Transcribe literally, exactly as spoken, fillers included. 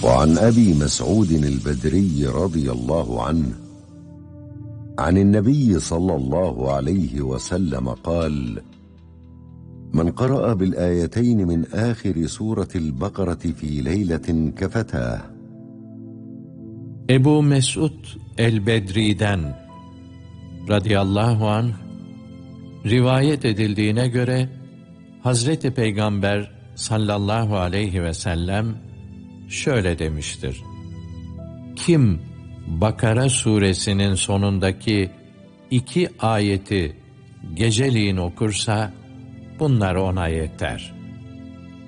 وعن أبي مسعود البدري رضي الله عنه عن النبي صلى الله عليه وسلم قال: من قرأ بالآيتين من آخر سورة البقرة في ليلة كفتاه. Ebu Mes'ud el-Bedri'den radıyallahu anh rivayet edildiğine göre Hazreti Peygamber sallallahu aleyhi ve sellem şöyle demiştir: Kim Bakara suresinin sonundaki iki ayeti geceliğin okursa bunlar ona yeter.